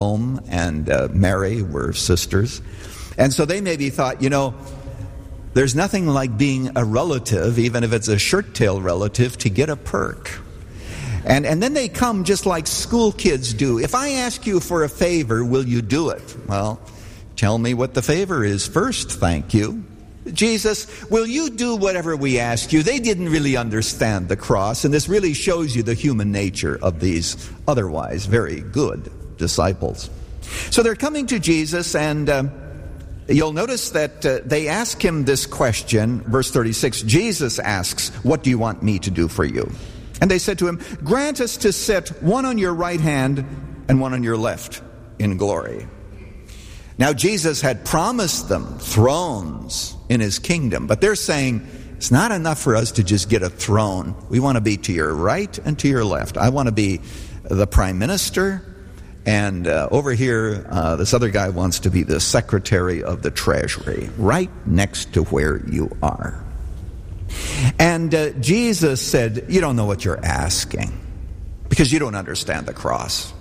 and Mary were sisters. And so they maybe thought, there's nothing like being a relative, even if it's a shirt-tail relative, to get a perk. And then they come just like school kids do. If I ask you for a favor, will you do it? Well, tell me what the favor is first, thank you. Jesus, will you do whatever we ask you? They didn't really understand the cross, and this really shows you the human nature of these otherwise very good disciples. So they're coming to Jesus, and you'll notice that they ask him this question. Verse 36, Jesus asks, what do you want me to do for you? And they said to him, grant us to sit one on your right hand and one on your left in glory. Now Jesus had promised them thrones in his kingdom, but they're saying, it's not enough for us to just get a throne. We want to be to your right and to your left. I want to be the prime minister, and over here, this other guy wants to be the secretary of the treasury, right next to where you are. And Jesus said, you don't know what you're asking, because you don't understand the cross.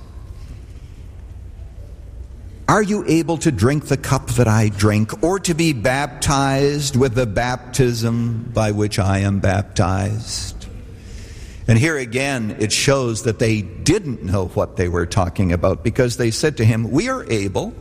Are you able to drink the cup that I drink, or to be baptized with the baptism by which I am baptized? And here again, it shows that they didn't know what they were talking about, because they said to him, we are able.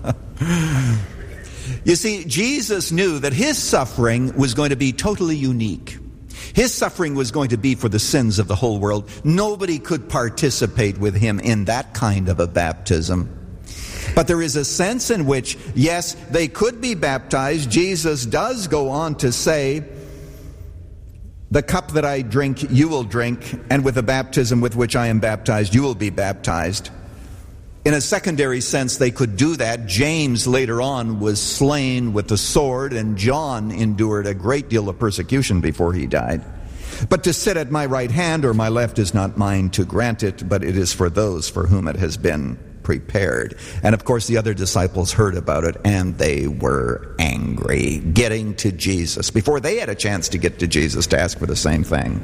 You see, Jesus knew that his suffering was going to be totally unique. His suffering was going to be for the sins of the whole world. Nobody could participate with him in that kind of a baptism. But there is a sense in which, yes, they could be baptized. Jesus does go on to say, the cup that I drink, you will drink, and with the baptism with which I am baptized, you will be baptized. In a secondary sense, they could do that. James later on was slain with the sword, and John endured a great deal of persecution before he died. But to sit at my right hand or my left is not mine to grant it, but it is for those for whom it has been prepared. And of course the other disciples heard about it, and they were angry, getting to Jesus before they had a chance to get to Jesus to ask for the same thing.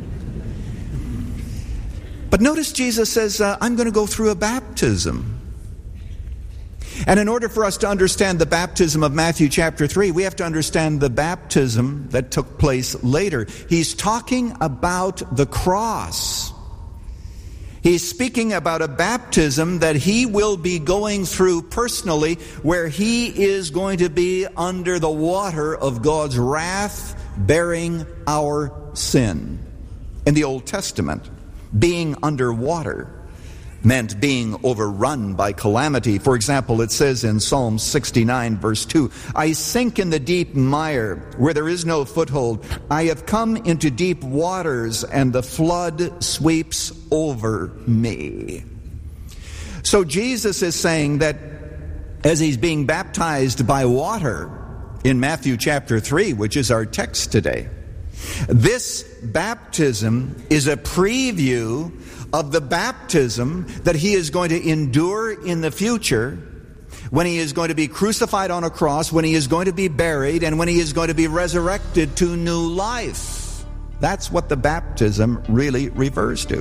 But notice Jesus says, I'm going to go through a baptism. And in order for us to understand the baptism of Matthew chapter 3, we have to understand the baptism that took place later. He's talking about the cross. He's speaking about a baptism that he will be going through personally, where he is going to be under the water of God's wrath, bearing our sin. In the Old Testament, being underwater meant being overrun by calamity. For example, it says in Psalm 69 verse 2, I sink in the deep mire where there is no foothold. I have come into deep waters, and the flood sweeps over me. So Jesus is saying that as he's being baptized by water in Matthew chapter 3, which is our text today, this baptism is a preview of the baptism that he is going to endure in the future, when he is going to be crucified on a cross, when he is going to be buried, and when he is going to be resurrected to new life. That's what the baptism really refers to.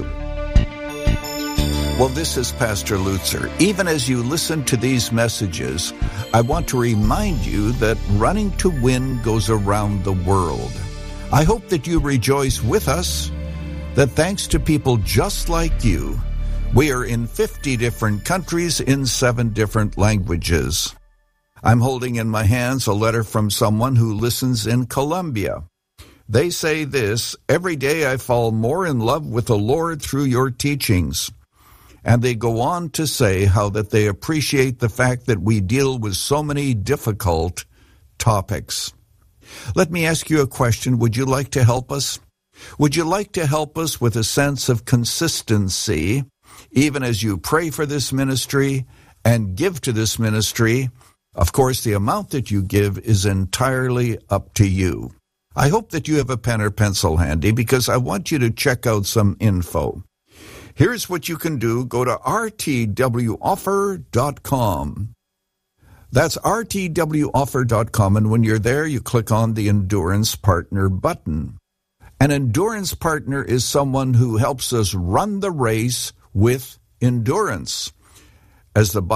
Well, this is Pastor Lutzer. Even as you listen to these messages, I want to remind you that Running to Win goes around the world. I hope that you rejoice with us, that thanks to people just like you, we are in 50 different countries in 7 different languages. I'm holding in my hands a letter from someone who listens in Colombia. They say this, every day I fall more in love with the Lord through your teachings. And they go on to say how that they appreciate the fact that we deal with so many difficult topics. Let me ask you a question. Would you like to help us? Would you like to help us with a sense of consistency, even as you pray for this ministry and give to this ministry? Of course, the amount that you give is entirely up to you. I hope that you have a pen or pencil handy, because I want you to check out some info. Here's what you can do. Go to rtwoffer.com. That's rtwoffer.com, and when you're there, you click on the Endurance Partner button. An endurance partner is someone who helps us run the race with endurance. as the